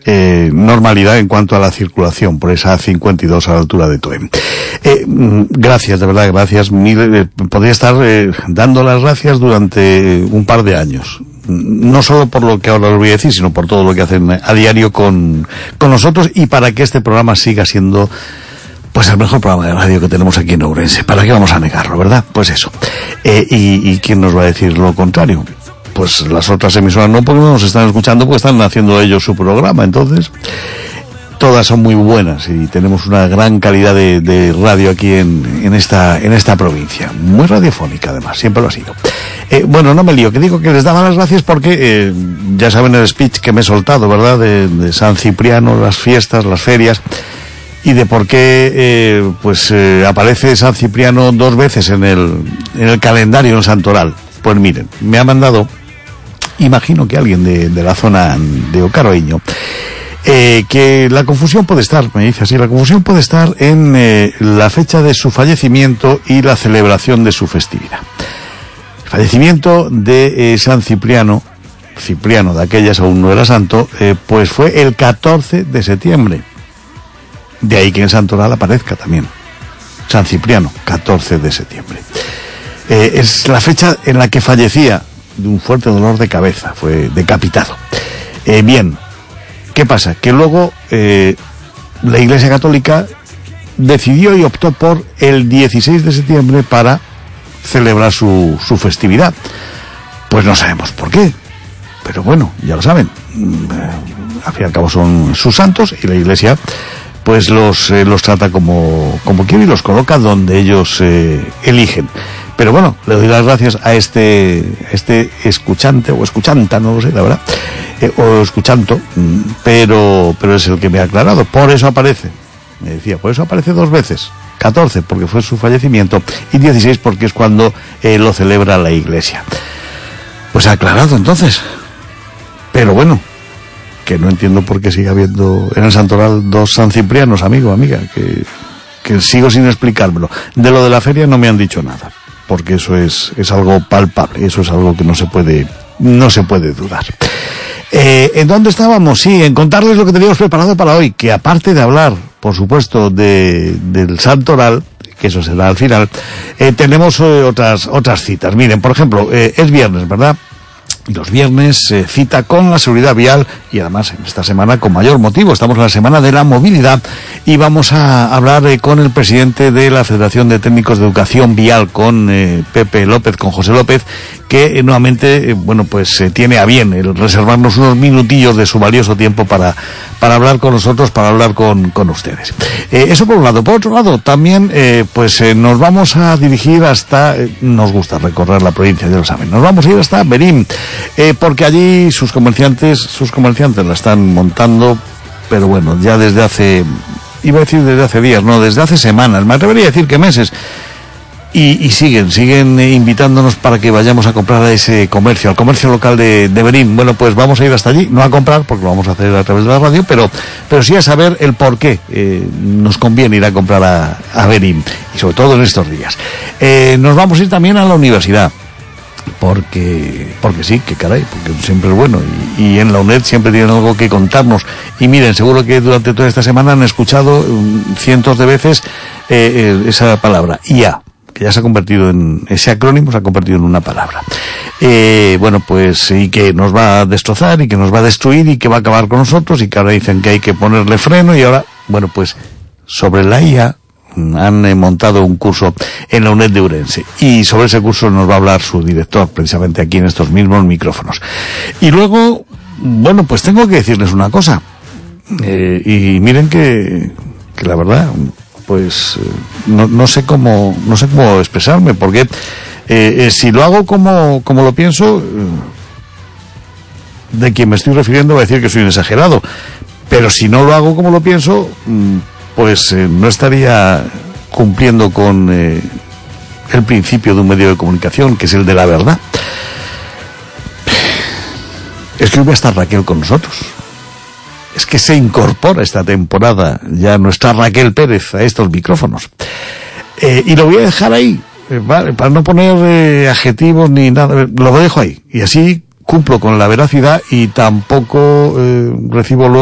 normalidad en cuanto a la circulación por esa 52 a la altura de Toén. Gracias, de verdad, gracias. Podría estar dando las gracias durante un par de años. No solo por lo que ahora os voy a decir, sino por todo lo que hacen a diario con nosotros y para que este programa siga siendo pues el mejor programa de radio que tenemos aquí en Ourense. ¿Para qué vamos a negarlo, verdad? Pues eso. ¿Y quién nos va a decir lo contrario? Pues las otras emisoras no, porque no nos están escuchando, porque están haciendo ellos su programa. Entonces, todas son muy buenas y tenemos una gran calidad de radio aquí en esta provincia. Muy radiofónica, además, siempre lo ha sido. Bueno, no me lío, que digo que les daba las gracias porque ya saben el speech que me he soltado, ¿verdad? De San Cipriano, las fiestas, las ferias, y de por qué aparece San Cipriano 2 veces en el calendario en Santoral. Pues miren, me ha mandado, imagino que alguien de la zona de Ocaroeño, que la confusión puede estar, me dice así, la confusión puede estar en la fecha de su fallecimiento y la celebración de su festividad. El fallecimiento de San Cipriano de aquellas aún no era santo, pues fue el 14 de septiembre. De ahí que en Santoral aparezca también San Cipriano, 14 de septiembre. Es la fecha en la que fallecía de un fuerte dolor de cabeza, fue decapitado. Bien, ¿qué pasa? Que luego la Iglesia Católica decidió y optó por el 16 de septiembre para celebrar su festividad. Pues no sabemos por qué, pero bueno, ya lo saben. Al fin y al cabo son sus santos y la Iglesia pues los trata como quiere y los coloca donde ellos eligen. Pero bueno, le doy las gracias a este escuchante o escuchanta, no lo sé, la verdad, o escuchanto, pero es el que me ha aclarado. Por eso aparece, me decía, por eso aparece 2 veces. 14 porque fue su fallecimiento y 16 porque es cuando lo celebra la Iglesia. Pues aclarado entonces. Pero bueno, que no entiendo por qué sigue habiendo en el Santoral 2 San Ciprianos, amigo, amiga, que sigo sin explicármelo. De lo de la feria no me han dicho nada, porque eso es algo palpable, eso es algo que no se puede dudar. ¿En dónde estábamos? Sí, en contarles lo que teníamos preparado para hoy, que aparte de hablar, por supuesto, del Santoral, que eso será al final, tenemos otras citas. Miren, por ejemplo, es viernes, ¿verdad? Y los viernes cita con la seguridad vial y además en esta semana con mayor motivo. Estamos en la semana de la movilidad y vamos a hablar con el presidente de la Federación de Técnicos de Educación Vial, con Pepe López, con José López, que nuevamente, tiene a bien el reservarnos unos minutillos de su valioso tiempo para hablar con nosotros, para hablar con ustedes. Eso por un lado. Por otro lado, también, nos vamos a dirigir hasta, nos gusta recorrer la provincia, ya lo saben, nos vamos a ir hasta Berín, porque allí sus comerciantes la están montando, pero bueno, ya desde hace días, no, desde hace semanas, me atrevería a decir que meses. Y siguen invitándonos para que vayamos a comprar a ese comercio, al comercio local de Berín. Bueno, pues vamos a ir hasta allí, no a comprar, porque lo vamos a hacer a través de la radio, pero sí a saber el por qué nos conviene ir a comprar a Berín, y sobre todo en estos días. Nos vamos a ir también a la universidad, porque sí, que caray, porque siempre es bueno, y en la UNED siempre tienen algo que contarnos. Y miren, seguro que durante toda esta semana han escuchado cientos de veces esa palabra, IA, que ya se ha convertido en, ese acrónimo se ha convertido en una palabra. Y que nos va a destrozar y que nos va a destruir y que va a acabar con nosotros, y que ahora dicen que hay que ponerle freno, y ahora, sobre la IA han montado un curso en la UNED de Ourense, y sobre ese curso nos va a hablar su director, precisamente aquí en estos mismos micrófonos. Y luego, tengo que decirles una cosa, y miren que la verdad, no sé cómo expresarme, porque si lo hago como lo pienso, de quien me estoy refiriendo va a decir que soy un exagerado, pero si no lo hago como lo pienso, no estaría cumpliendo con el principio de un medio de comunicación, que es el de la verdad. Es que hoy va a estar Raquel con nosotros. Es que se incorpora esta temporada ya nuestra Raquel Pérez a estos micrófonos. Y lo voy a dejar ahí, para no poner adjetivos ni nada, lo dejo ahí. Y así cumplo con la veracidad y tampoco recibo luego